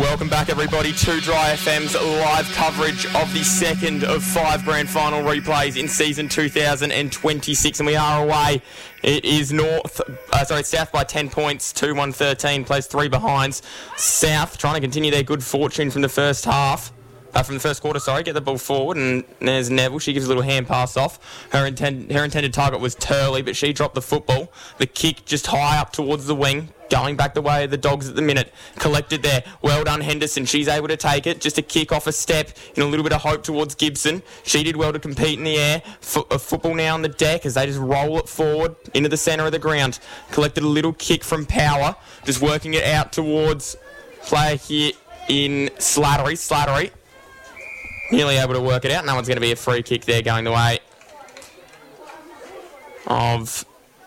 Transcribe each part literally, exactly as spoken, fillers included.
Welcome back, everybody, to Dry F M's live coverage of the second of five grand final replays in season two thousand twenty-six, and we are away. It is North, uh, sorry, South by ten points, two one thirteen, plays three behinds. South trying to continue their good fortune from the first half. Uh, from the first quarter, sorry, get the ball forward, and there's Neville. She gives a little hand pass off. Her, intend- her intended target was Turley, but she dropped the football. The kick just high up towards the wing, going back the way of the Dogs at the minute. Collected there. Well done, Henderson. She's able to take it. Just a kick off a step in a little bit of hope towards Gibson. She did well to compete in the air. Fo- a football now on the deck as they just roll it forward into the centre of the ground. Collected a little kick from Power, just working it out towards player here in Slattery. Slattery. Nearly able to work it out. No one's going to be a free kick there going the way of,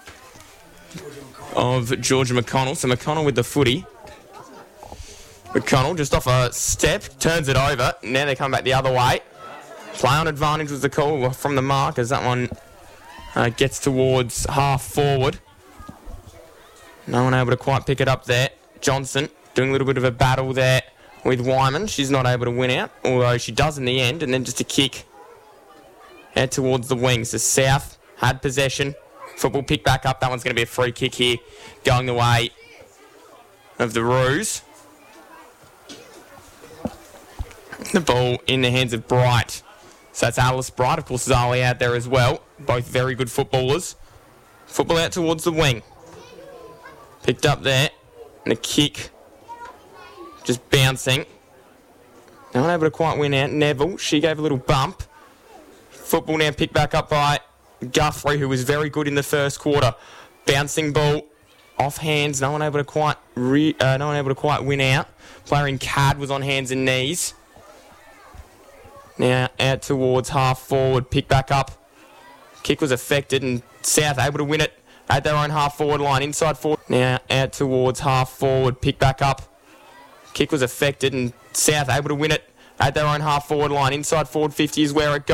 of Georgia McConnell. So McConnell with the footy. McConnell just off a step, turns it over. Now they come back the other way. Play on advantage was the call from the mark as that one uh, gets towards half forward. No one able to quite pick it up there. Johnson doing a little bit of a battle there with Wyman. She's not able to win out, although she does in the end, and then just a kick out towards the wings. So South had possession. Football picked back up. That one's going to be a free kick here, going the way of the Roos. The ball in the hands of Bright. So that's Alice Bright. Of course, Zali out there as well. Both very good footballers. Football out towards the wing. Picked up there. And a kick. Just bouncing. No one able to quite win out. Neville, she gave a little bump. Football now picked back up by Guthrie, who was very good in the first quarter. Bouncing ball off hands. No one able to quite re- uh, no one able to quite win out. Player in Cad was on hands and knees. Now out towards half forward. Pick back up. Kick was affected and South able to win it at their own half forward line. Inside forward. Now out towards half forward. Pick back up. Kick was affected and South able to win it at their own half forward line. Inside forward fifty is where it goes.